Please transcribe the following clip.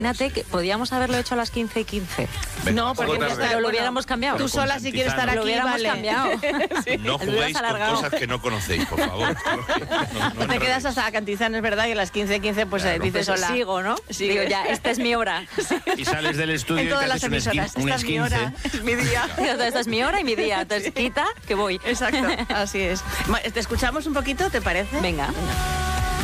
Imagínate que podíamos haberlo hecho a las 15:15. No, porque pero lo hubiéramos cambiado. Tú sola, si quieres estar aquí, lo hubiéramos vale. cambiado. Sí. No juguéis con cosas que no conocéis, por favor. No te quedas hasta Cantizano, es verdad, y a las 15:15 pues Claro. dices Pues sola. sigo, ¿no? Sigue. Digo, ya, esta es mi hora. Y sales del estudio En todas y te las haces un emisoras. un Esta es mi hora, es mi día. Esta es mi hora y mi día. Entonces, quita, que voy. Exacto, así es. ¿Te escuchamos un poquito, te parece? Venga.